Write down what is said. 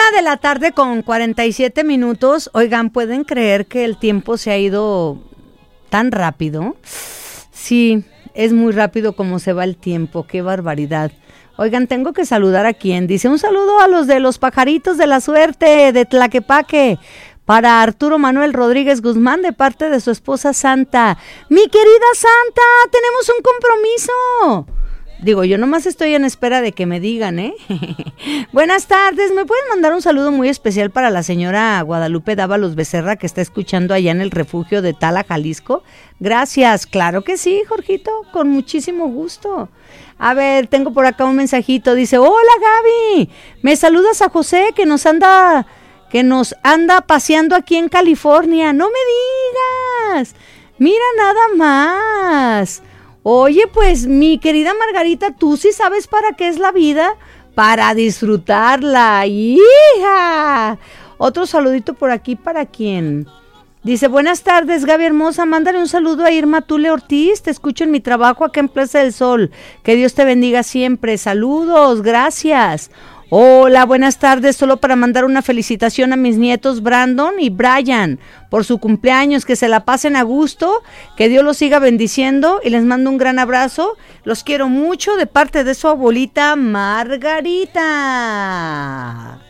de la tarde con 47 minutos. Oigan, ¿pueden creer que el tiempo se ha ido tan rápido? Sí, es muy rápido como se va el tiempo, qué barbaridad. Oigan, tengo que saludar a quien dice un saludo a los de los pajaritos de la suerte de Tlaquepaque. Para Arturo Manuel Rodríguez Guzmán de parte de su esposa Santa. Mi querida Santa, tenemos un compromiso. Digo, yo nomás estoy en espera de que me digan, ¿eh? Buenas tardes, ¿me pueden mandar un saludo muy especial para la señora Guadalupe Dávalos Becerra que está escuchando allá en el refugio de Tala, Jalisco? Gracias, claro que sí, Jorgito, con muchísimo gusto. A ver, tengo por acá un mensajito, dice, hola Gaby, me saludas a José que nos anda paseando aquí en California. No me digas, mira nada más. Oye, pues mi querida Margarita, ¿tú sí sabes para qué es la vida? Para disfrutarla, hija. Otro saludito por aquí, ¿para quién? Dice, buenas tardes, Gaby hermosa, mándale un saludo a Irma Tule Ortiz, te escucho en mi trabajo acá en Plaza del Sol. Que Dios te bendiga siempre, saludos, gracias. Hola, buenas tardes, solo para mandar una felicitación a mis nietos Brandon y Brian por su cumpleaños, que se la pasen a gusto, que Dios los siga bendiciendo y les mando un gran abrazo, los quiero mucho de parte de su abuelita Margarita.